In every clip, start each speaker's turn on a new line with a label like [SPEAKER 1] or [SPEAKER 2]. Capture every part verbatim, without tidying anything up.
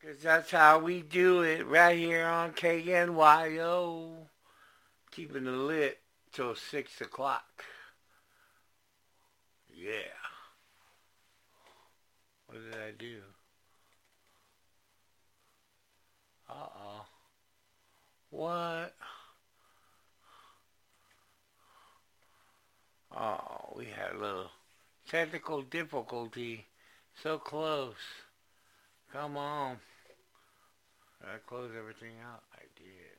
[SPEAKER 1] 'Cause that's how we do it right here on K N Y O. Keeping it lit till six o'clock. Yeah. What did I do? Uh-oh. What? Oh, we had a little technical difficulty. So close. Come on. Did I close everything out? I did.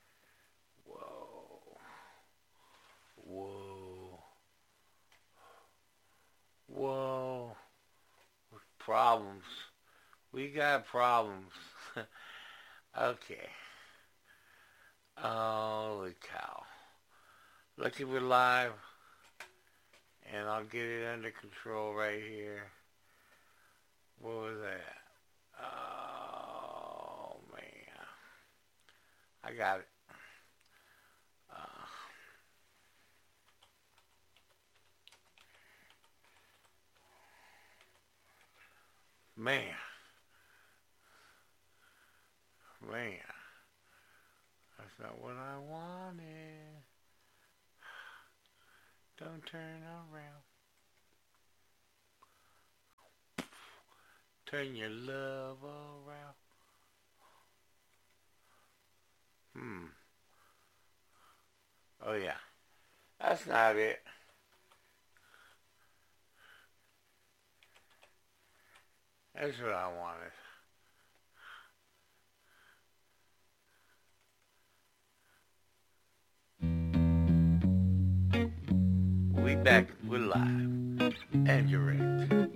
[SPEAKER 1] Whoa. Whoa. Whoa. Problems. We got problems. Okay. Holy cow. Lucky we're live. And I'll get it under control right here. What was that? Oh, man. I got it. Uh, man. Man. That's not what I wanted. Don't turn around. Turn your love around. Hmm. Oh, yeah. That's not it. That's what I wanted. We back. We're live. And you're ready.